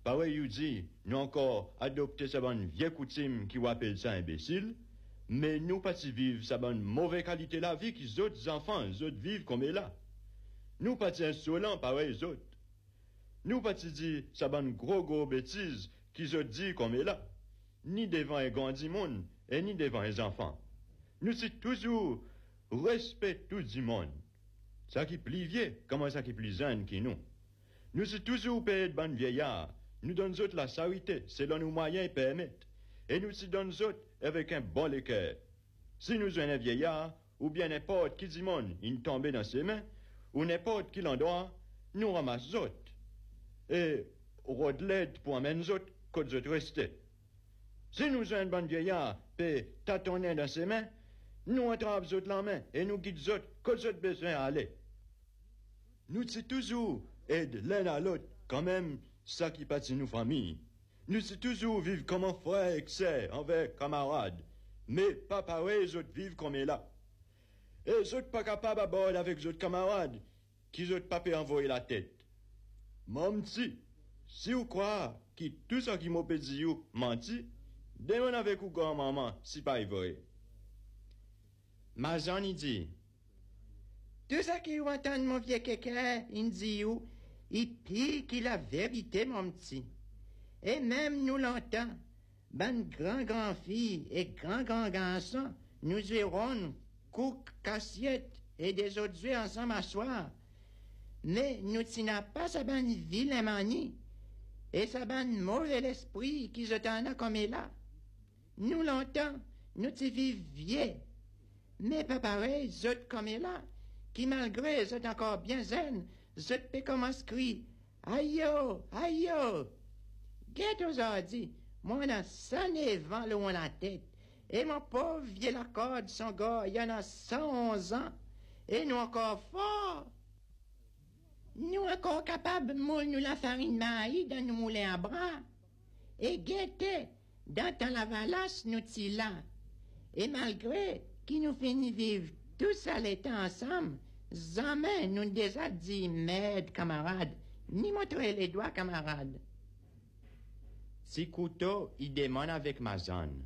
pareil, you dit, nous encore adopter sa bonne vieille coutume qui appelle ça imbécile, mais nous pas si vivre sa bonne mauvaise qualité la vie qu'ils autres enfants, les autres vivent comme est là. Nous pas si insolents pareil les autres. Nous pas si dit sa bonne gros bêtise qu'ils autres dit comme est là. Ni devant les grands du monde, et ni devant les enfants. Nous c'est toujours respect tout du monde. Ça qui plus vieux, comment ça qui plus jeune qui nous. Nous c'est toujours payé de bonnes vieillards. Nous donnons autres la charité, selon nos moyens permettent. Et nous s'y donnons autres avec un bon cœur. Si nous avons un vieillard, ou bien n'importe qui du monde, il tombe dans ses mains, ou n'importe qui l'endroit, nous ramassons autres. Et rôde l'aide pour amener autres, qu'aux autres rester. Si nous avons un bon vieillard, puis tâtonner dans ses mains, nous attrapons autres la main, et nous guidons autres, qu'aux autres besoin aller. Nous c'est toujours aide l'un à l'autre, quand même, ça qui passe nous famille. Nous c'est toujours vivre comme un frère et sœur, envers camarades. Mais pas pareil, les autres vivent comme est là. Et les autres pas capables à bord avec les autres camarades, qui les autres pas peut envoyer la tête. Mon petit, si vous croyez que tout ça qui m'a dit vous menti, demandez avec vous grand-maman, si pas vrai. Ma Jean, il dit, tout ça qui vous entend, mon vieux quelqu'un, il dit vous, il pique la vérité, mon petit. Et même nous l'entend, ben grand fille et grand garçon, nous irons cook, cassiette et des autres yeux ensemble à soir. Mais nous n'avons pas sa ben vilain manie et sa ben mauvais esprit qui se t'en a comme est là. Nous l'entend, nous t'y vivons vieux. Mais pas pareil, zot comme est là, qui malgré zot encore bien zen, zot peut commencer à crier, aïe yo. Guette aux ordi, moi on a 109 vent loin la tête, et mon pauvre vieux la corde, son gars, il y en a 111 ans, et nous encore fort. Nous encore capables de moule nous la farine maïs dans nos moulins à bras. Et guette, dans la valasse, nous t'y là. Et malgré qui nous finit vivre tous à l'état ensemble, jamais nous déjà dit merde, camarade, ni montrer les doigts, camarade. Si couteau, il demande avec ma zone.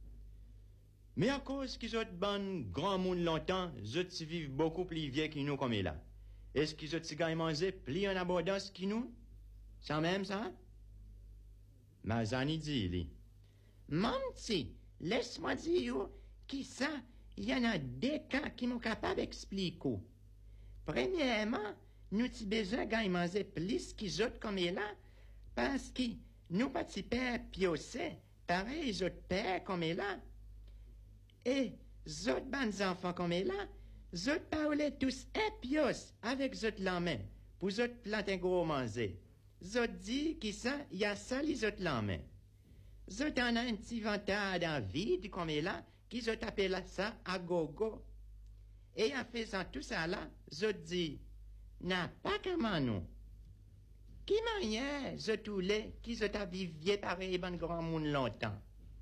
Mais à cause qu'ils ont bon grand monde longtemps, ils vivent beaucoup plus vieux que nous comme là. Est-ce qu'ils ont gagné manger plus en abondance que nous? Sans même ça? Ma zone dit, lui. Mon petit, laisse-moi dire qui ça, il y en a des cas qui m'ont capable d'expliquer. Premièrement, nous avons besoin de gagner manger plus qu'ils autres comme là, parce que nous petits pères piossés, pareil les autres pères comme là. Et les autres bons enfants comme là, les autres parlaient tous épios avec les autres la main, pour les autres planter gros manger. Les autres disent que ça, il y a ça les autres la main. Les autres en a un petit ventre dans vide comme là, qu'ils ont appelé ça à gogo. Et en faisant tout ça là, les autres disent, n'a pas comment nous. Qui manière, je toulais, qui se t'a vivier pareil, ben grand monde longtemps.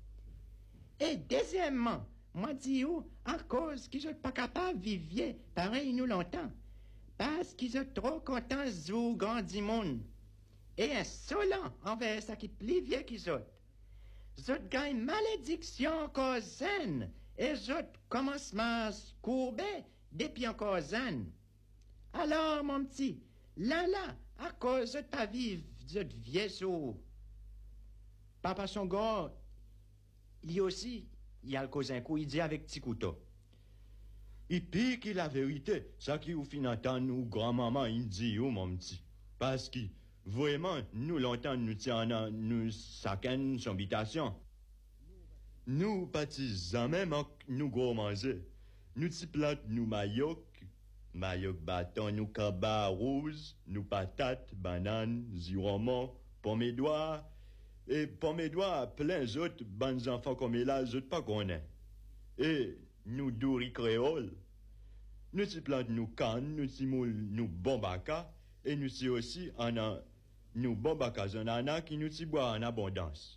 Et deuxièmement, moi dis où, en cause qu'ils sont pas capables de vivre pareil nous longtemps. Parce qu'ils sont trop contents de grand du monde. Et insolents envers ça qui plus vieux qu'ils ont. Ils ont gagnent malédiction encore zen. Et ils ont commencé à se courber depuis encore zen. Alors, mon petit, là, à cause de ta vie, de vieux sous. Papa son gars, lui aussi, il a le cause un coup, il dit avec petit couteau. Il pique la vérité, ça qui vous fin entendre nous, grand-maman, il dit, oh, mon petit. Parce que, vraiment, nous, longtemps, nous tiens, nous, chacun, son habitation. Nous, partisans même, nous, gros manger. Nous, t'y plantes, nous, maïok bâton, nous cabas rouges, nous patates, bananes, ziromon, pommes d'oie, et pommes d'oie, plein d'autres bons enfants comme là, d'autres pas qu'on est. Et nous douris créoles. Nous t'y plantes, nous cannes, nous t'y moules, nous bombaka, et nous t'y aussi nous bombaka en qui nous t'y boit en abondance.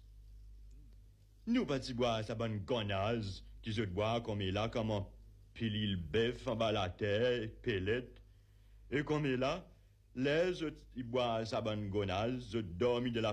Nous pas t'y boire sa bonne gonnaze, qui se boit comme là, comment puis le bœuf en bas la terre, pellette. Et comme il là, les autres, ils boivent sa bonne gonnaze, ils dorment de la